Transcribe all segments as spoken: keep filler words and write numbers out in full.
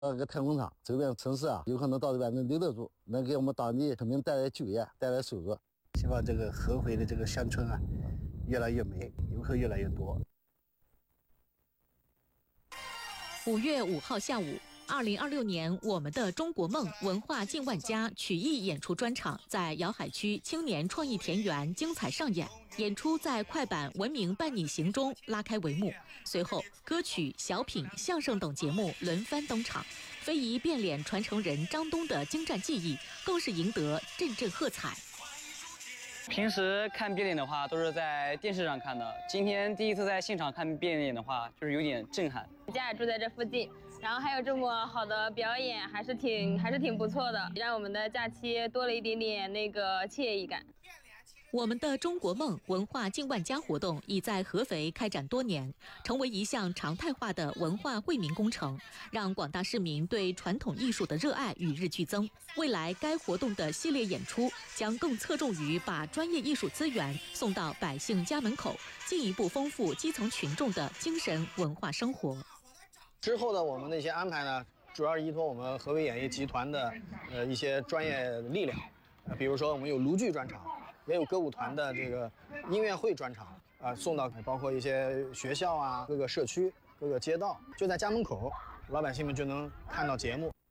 那个太空场周边城市啊，有可能到这边能留得住，能给我们当地村民带来就业，带来收入。希望这个合肥的这个乡村啊，越来越美，游客越来越多。 五月五号下午，二零二六年我们的中国梦文化近万家曲艺演出专场在瑶海区青年创意田园精彩上演。演出在快板文明伴你行中拉开帷幕，随后歌曲、小品、相声等节目轮番登场。非遗变脸传承人张东的精湛技艺，更是赢得阵阵喝彩。 平时看变脸的话，都是在电视上看的。今天第一次在现场看变脸的话，就是有点震撼。 家也住在这附近，然后还有这么好的表演，还是挺还是挺不错的，让我们的假期多了一点点那个惬意感。 我们的中国梦文化近万家活动已在合肥开展多年，成为一项常态化的文化惠民工程，让广大市民对传统艺术的热爱与日俱增。未来该活动的系列演出将更侧重于把专业艺术资源送到百姓家门口，进一步丰富基层群众的精神文化生活。 之后的我们的一些安排呢，主要是依托我们合肥演艺集团的呃一些专业力量，呃，比如说我们有卢剧专场。也有歌舞团的这个音乐会专场啊、呃，送到包括一些学校啊、各个社区、各个街道，就在家门口，老百姓们就能看到节目。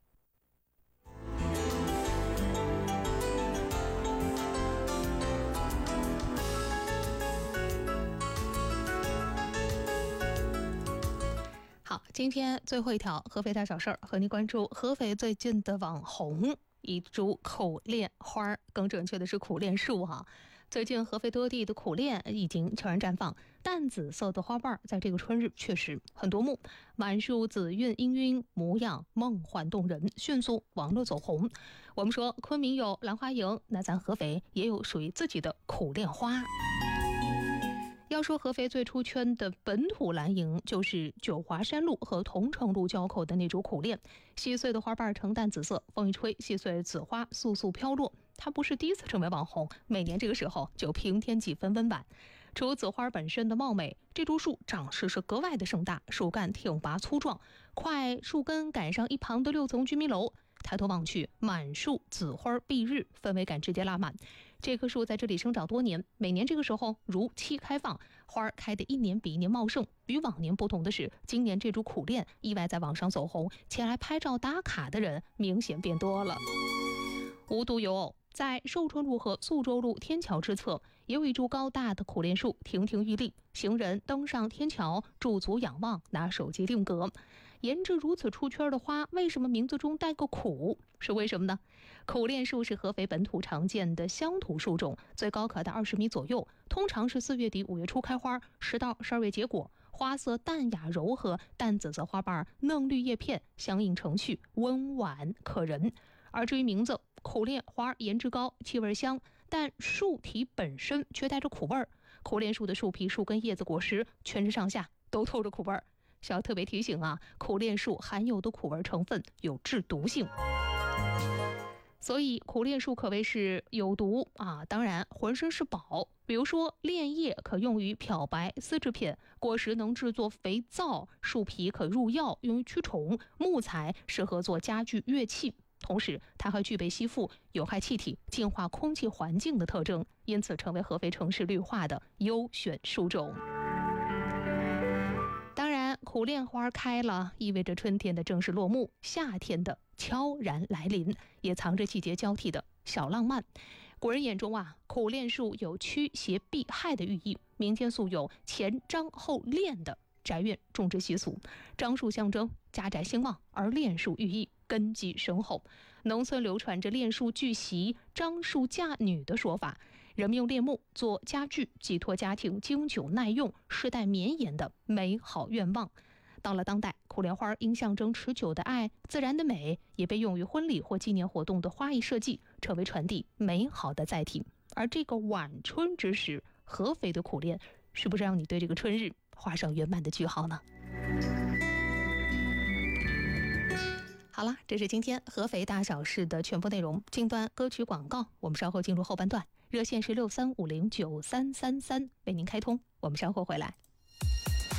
好，今天最后一条合肥大小事儿，和您关注合肥最近的网红。一株苦楝花，更准确的是苦楝树哈。最近合肥多地的苦楝已经悄然绽放，淡紫色的花瓣在这个春日确实很夺目，满树紫韵氤氲，模样梦幻动人，迅速网络走红。我们说昆明有兰花楹，那咱合肥也有属于自己的苦楝花。要说合肥最出圈的本土蓝楹，就是九华山路和桐城路交口的那株苦楝。细碎的花瓣呈淡紫色，风一吹，细碎紫花簌簌飘落。它不是第一次成为网红，每年这个时候就平添几分温婉。除紫花本身的貌美，这株树长势是格外的盛大，树干挺拔粗壮，快树根赶上一旁的六层居民楼。抬头望去，满树紫花蔽日，氛围感直接拉满。这棵树在这里生长多年，每年这个时候如期开放，花开得一年比一年茂盛。与往年不同的是，今年这株苦楝意外在网上走红，前来拍照打卡的人明显变多了。无独有偶，在寿春路和宿州路天桥之侧，也有一株高大的苦楝树亭亭玉立，行人登上天桥驻足仰望，拿手机定格。颜值如此出圈的花，为什么名字中带个苦？是为什么呢？苦楝树是合肥本土常见的乡土树种，最高可达二十米左右，通常是四月底五月初开花，十到十二月结果，花色淡雅柔和，淡紫色花瓣，嫩绿叶片，相映成趣，温婉可人。而至于名字，苦楝花颜值高，气味香，但树体本身却带着苦味儿。苦楝树的树皮、树根、叶子、果实全身上下都透着苦味儿。需要特别提醒啊，苦楝树含有的苦味成分有致毒性，所以苦楝树可谓是有毒啊。当然，浑身是宝，比如说楝叶可用于漂白丝制品，果实能制作肥皂，树皮可入药，用于驱虫，木材适合做家具、乐器。同时，它还具备吸附有害气体、净化空气环境的特征，因此成为合肥城市绿化的优选树种。当然，苦楝花开了，意味着春天的正式落幕，夏天的悄然来临，也藏着季节交替的小浪漫。古人眼中啊，苦楝树有驱邪避害的寓意，民间素有前张后楝的宅院种植习俗。樟树象征家宅兴旺，而楝树寓意根基深厚。农村流传着楝树聚席、樟树嫁女的说法，人们用楝木做家具，寄托家庭经久耐用、世代绵延的美好愿望。到了当代，苦楝花因象征持久的爱、自然的美，也被用于婚礼或纪念活动的花艺设计，成为传递美好的载体。而这个晚春之时，合肥的苦楝是不是让你对这个春日画上圆满的句号呢？好了，这是今天合肥大小事的全部内容。近段歌曲广告，我们稍后进入后半段。热线是六三五零九三三三，为您开通。我们稍后回来。